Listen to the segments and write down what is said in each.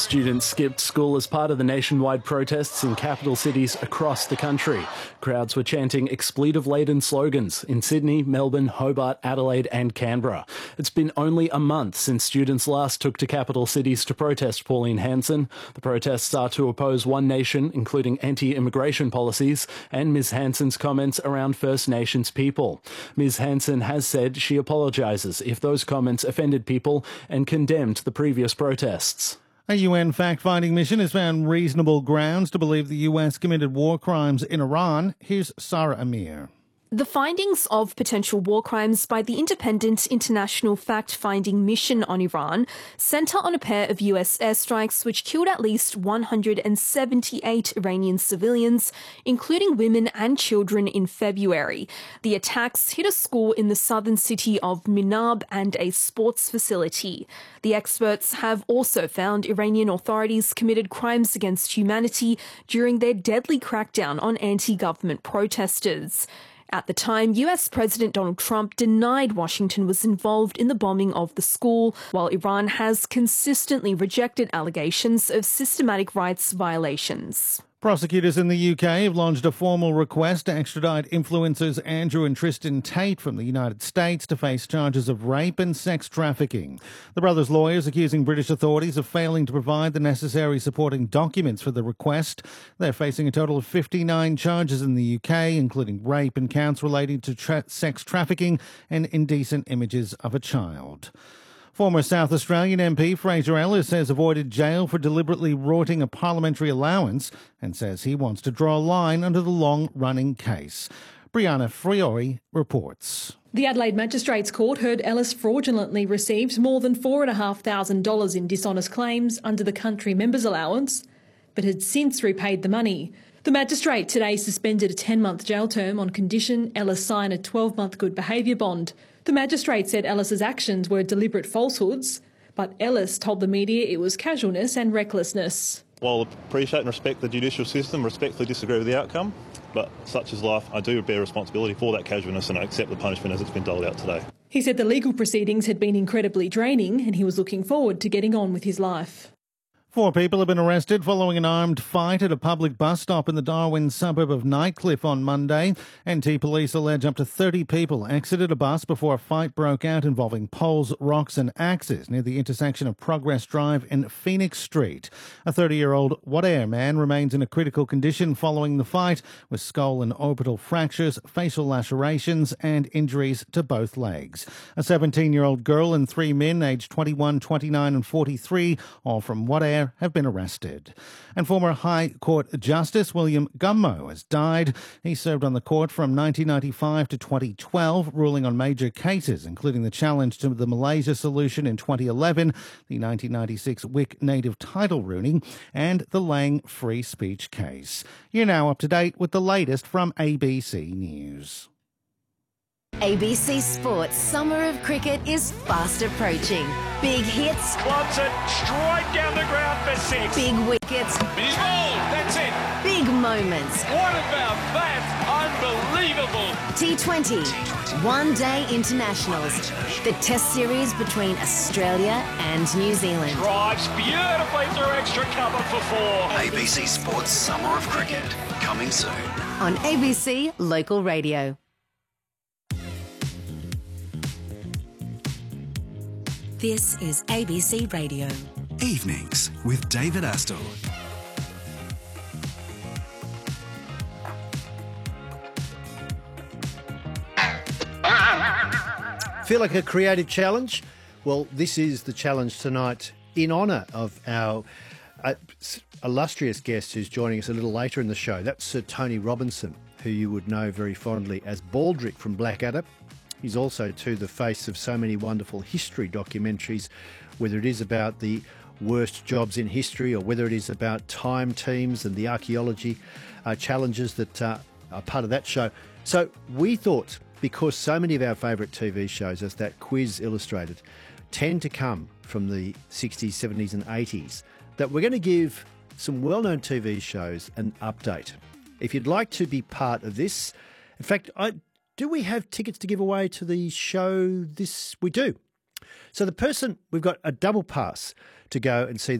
Students skipped school as part of the nationwide protests in capital cities across the country. Crowds were chanting expletive-laden slogans in Sydney, Melbourne, Hobart, Adelaide and Canberra. It's been only a month since students last took to capital cities to protest Pauline Hanson. The protests are to oppose One Nation, including anti-immigration policies, and Ms Hanson's comments around First Nations people. Ms Hanson has said she apologises if those comments offended people and condemned the previous protests. A UN fact-finding mission has found reasonable grounds to believe the US committed war crimes in Iran. Here's Sarah Amir. The findings of potential war crimes by the Independent International Fact-Finding Mission on Iran centre on a pair of US airstrikes which killed at least 178 Iranian civilians, including women and children, in February. The attacks hit a school in the southern city of Minab and a sports facility. The experts have also found Iranian authorities committed crimes against humanity during their deadly crackdown on anti-government protesters. At the time, US President Donald Trump denied Washington was involved in the bombing of the school, while Iran has consistently rejected allegations of systematic rights violations. Prosecutors in the UK have launched a formal request to extradite influencers Andrew and Tristan Tate from the United States to face charges of rape and sex trafficking. The brothers' lawyers accusing British authorities of failing to provide the necessary supporting documents for the request. They're facing a total of 59 charges in the UK, including rape and counts relating to sex trafficking and indecent images of a child. Former South Australian MP Fraser Ellis has avoided jail for deliberately rorting a parliamentary allowance and says he wants to draw a line under the long-running case. Brianna Friori reports. The Adelaide Magistrates Court heard Ellis fraudulently received more than $4,500 in dishonest claims under the country members allowance, but had since repaid the money. The magistrate today suspended a 10-month jail term on condition Ellis sign a 12-month good behaviour bond. The magistrate said Ellis's actions were deliberate falsehoods, but Ellis told the media it was casualness and recklessness. While I appreciate and respect the judicial system, respectfully disagree with the outcome, but such is life. I do bear responsibility for that casualness and I accept the punishment as it's been doled out today. He said the legal proceedings had been incredibly draining and he was looking forward to getting on with his life. 4 people have been arrested following an armed fight at a public bus stop in the Darwin suburb of Nightcliff on Monday. NT police allege up to 30 people exited a bus before a fight broke out involving poles, rocks and axes near the intersection of Progress Drive and Phoenix Street. A 30-year-old Wadair man remains in a critical condition following the fight, with skull and orbital fractures, facial lacerations and injuries to both legs. A 17-year-old girl and 3 men aged 21, 29 and 43, all from Wadair, have been arrested. And former High Court Justice William Gummow has died. He served on the court from 1995 to 2012, ruling on major cases, including the challenge to the Malaysia solution in 2011, the 1996 Wick native title ruling, and the Lang free speech case. You're now up to date with the latest from ABC News. ABC Sports Summer of Cricket is fast approaching. Big hits. Loves it straight down the ground for 6. Big wickets. He's bowled. That's it. Big moments. What about that? Unbelievable. T20. One-day internationals. The test series between Australia and New Zealand. Drives beautifully through extra cover for 4. ABC Sports Summer of Cricket. Coming soon. On ABC Local Radio. This is ABC Radio. Evenings with David Astle. Feel like a creative challenge? Well, this is the challenge tonight in honour of our illustrious guest who's joining us a little later in the show. That's Sir Tony Robinson, who you would know very fondly as Baldrick from Blackadder. He's also, too, the face of so many wonderful history documentaries, whether it is about the worst jobs in history or whether it is about time teams and the archaeology challenges that are part of that show. So we thought, because so many of our favourite TV shows, as that quiz illustrated, tend to come from the 60s, 70s and 80s, that we're going to give some well-known TV shows an update. If you'd like to be part of this, in fact, do we have tickets to give away to the show this? We do. So we've got a double pass to go and see the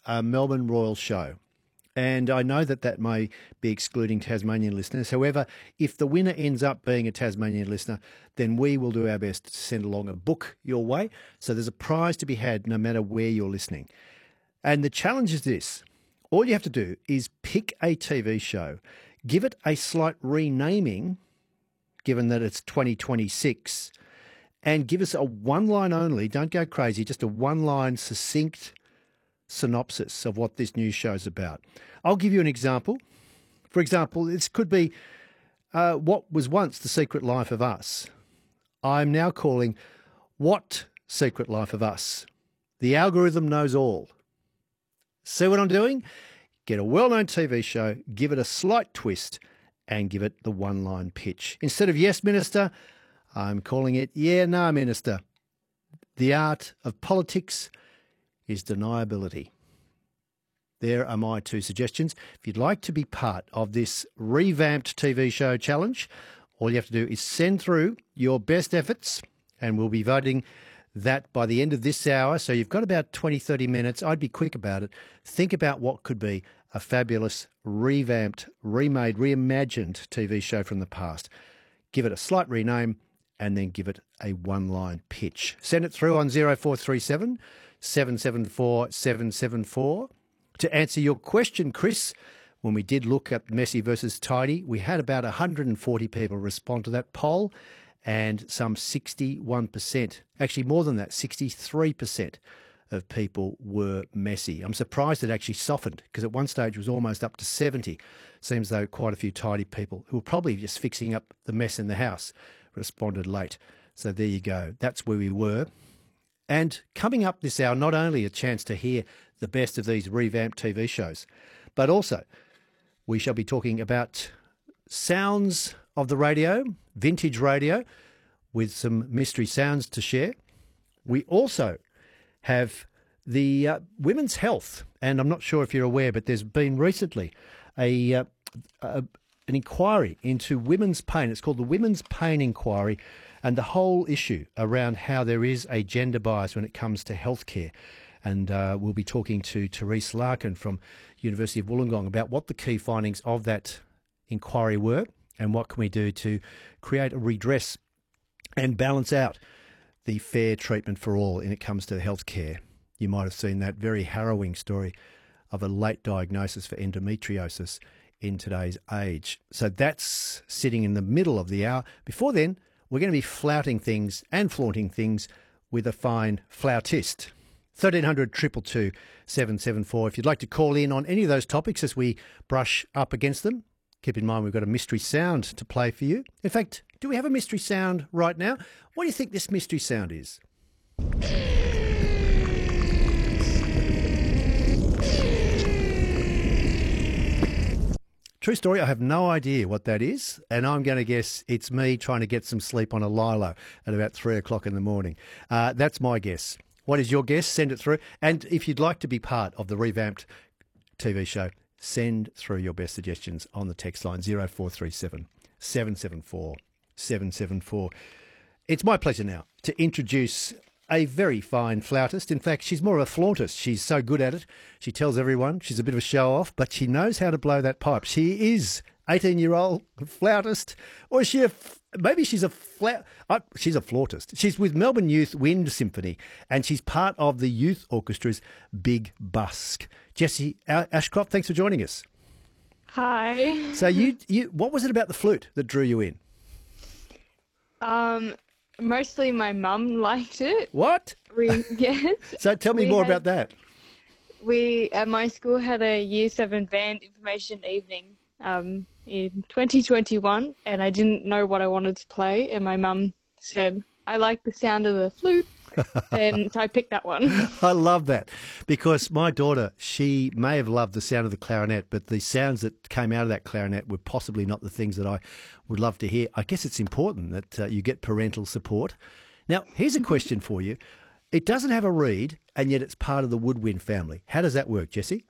a Melbourne Royal show. And I know that that may be excluding Tasmanian listeners. However, if the winner ends up being a Tasmanian listener, then we will do our best to send along a book your way. So there's a prize to be had no matter where you're listening. And the challenge is this. All you have to do is pick a TV show, give it a slight renaming, given that it's 2026, and give us a one-line only, don't go crazy, just a one-line succinct synopsis of what this new show's about. I'll give you an example. For example, this could be what was once The Secret Life of Us. I'm now calling What Secret Life of Us? The algorithm knows all. See what I'm doing? Get a well-known TV show, give it a slight twist, and give it the one-line pitch. Instead of Yes, Minister, I'm calling it Yeah, No, Minister. The art of politics is deniability. There are my two suggestions. If you'd like to be part of this revamped TV show challenge, all you have to do is send through your best efforts, and we'll be voting that by the end of this hour. So you've got about 20, 30 minutes. I'd be quick about it. Think about what could be a fabulous, revamped, remade, reimagined TV show from the past. Give it a slight rename and then give it a one-line pitch. Send it through on 0437 774 774. To answer your question, Chris, when we did look at Messy versus Tidy, we had about 140 people respond to that poll, and some 61%, actually more than that, 63% of people were messy. I'm surprised it actually softened, because at one stage it was almost up to 70. Seems though quite a few tidy people who were probably just fixing up the mess in the house responded late. So there you go. That's where we were. And coming up this hour, not only a chance to hear the best of these revamped TV shows, but also we shall be talking about sounds of the radio, vintage radio, with some mystery sounds to share. We also have the women's health, and I'm not sure if you're aware, but there's been recently an inquiry into women's pain. It's called the Women's Pain Inquiry, and the whole issue around how there is a gender bias when it comes to healthcare. And we'll be talking to Therese Larkin from University of Wollongong about what the key findings of that inquiry were and what can we do to create a redress and balance out the fair treatment for all when it comes to healthcare. You might have seen that very harrowing story of a late diagnosis for endometriosis in today's age. So that's sitting in the middle of the hour. Before then, we're going to be flouting things and flaunting things with a fine flautist. 1300 222 774. If you'd like to call in on any of those topics as we brush up against them, keep in mind we've got a mystery sound to play for you. In fact, do we have a mystery sound right now? What do you think this mystery sound is? True story, I have no idea what that is, and I'm going to guess it's me trying to get some sleep on a lilo at about 3 o'clock in the morning. That's my guess. What is your guess? Send it through. And if you'd like to be part of the revamped TV show, send through your best suggestions on the text line 0437 774 774. It's my pleasure now to introduce a very fine flautist. In fact, she's more of a flauntist. She's so good at it. She tells everyone she's a bit of a show-off, but she knows how to blow that pipe. She is 18-year-old flautist, or is she maybe she's a she's a flautist. She's with Melbourne Youth Wind Symphony, and she's part of the youth orchestra's Big Busk. Jessie Ashcroft, thanks for joining us. Hi. So you what was it about the flute that drew you in? Mostly my mum liked it. What? Yes. So tell me more about that. We, at my school, had a Year 7 band information evening in 2021, and I didn't know what I wanted to play, and my mum said, I like the sound of the flute, and so I picked that one. I love that, because my daughter, she may have loved the sound of the clarinet, but the sounds that came out of that clarinet were possibly not the things that I would love to hear. I guess it's important that you get parental support. Now, here's a question for you. It doesn't have a reed, and yet it's part of the woodwind family. How does that work, Jessie?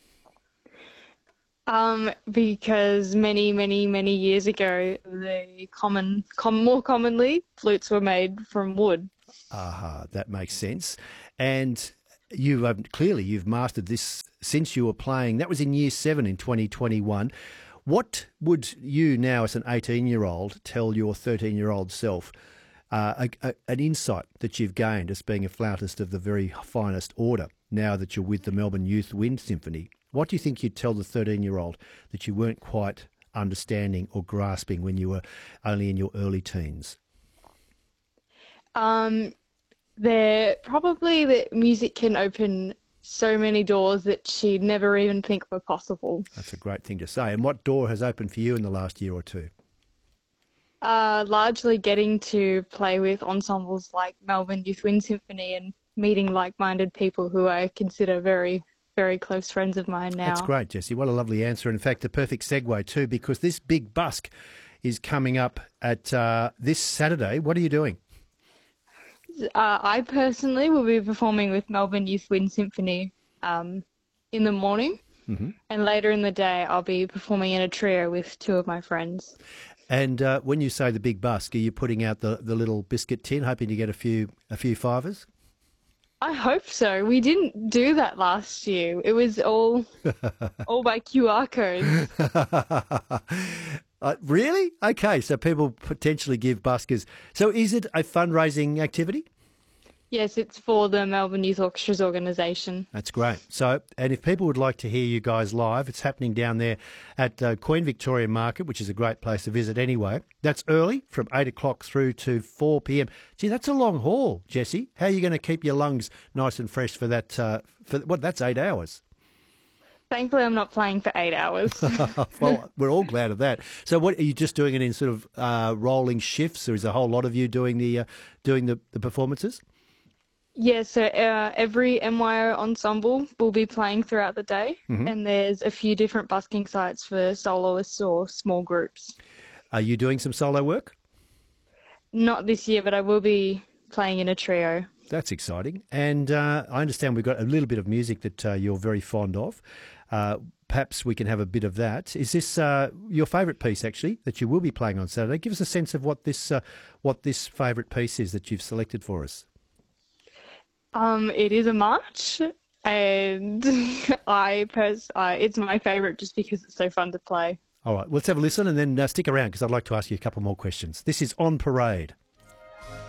Because many years ago, more commonly, flutes were made from wood. That makes sense. And clearly you've mastered this since you were playing. That was in Year 7 in 2021. What would you now, as an 18-year-old, tell your 13-year-old self, an insight that you've gained as being a flautist of the very finest order, now that you're with the Melbourne Youth Wind Symphony? What do you think you'd tell the 13-year-old that you weren't quite understanding or grasping when you were only in your early teens? Probably that music can open so many doors that she'd never even think were possible. That's a great thing to say. And what door has opened for you in the last year or two? Largely getting to play with ensembles like Melbourne Youth Wind Symphony and meeting like-minded people who I consider very, very close friends of mine now. That's great, Jessie. What a lovely answer. In fact, a perfect segue too, because this big busk is coming up at this Saturday. What are you doing? I personally will be performing with Melbourne Youth Wind Symphony in the morning, and later in the day I'll be performing in a trio with two of my friends. And when you say the big busk, are you putting out the little biscuit tin, hoping to get a few fivers? I hope so. We didn't do that last year. It was all by QR codes. Really? Okay, so people potentially give buskers. So is it a fundraising activity? Yes, it's for the Melbourne Youth Orchestras organisation. That's great. So, and if people would like to hear you guys live, it's happening down there at Queen Victoria Market, which is a great place to visit anyway. That's early, from 8 o'clock through to 4 p.m. Gee, that's a long haul, Jessie. How are you going to keep your lungs nice and fresh for that? That's 8 hours. Thankfully, I'm not playing for 8 hours. Well, we're all glad of that. So, what are you just doing it in sort of rolling shifts, or is a whole lot of you doing the performances? Yeah, so every MYO ensemble will be playing throughout the day, and there's a few different busking sites for soloists or small groups. Are you doing some solo work? Not this year, but I will be playing in a trio. That's exciting. And I understand we've got a little bit of music that you're very fond of. Perhaps we can have a bit of that. Is this your favourite piece, actually, that you will be playing on Saturday? Give us a sense of what this favourite piece is that you've selected for us. It is a march, and it's my favourite just because it's so fun to play. All right, let's have a listen and then stick around because I'd like to ask you a couple more questions. This is On Parade.